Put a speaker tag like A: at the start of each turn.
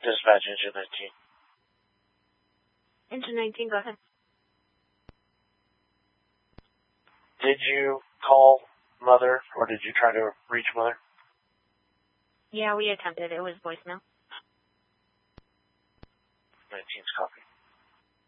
A: Dispatch engine 19.
B: Engine 19, go ahead.
A: Did you call Mother, or did you try to reach Mother?
B: Yeah, we attempted. It was voicemail.
A: 19's copy.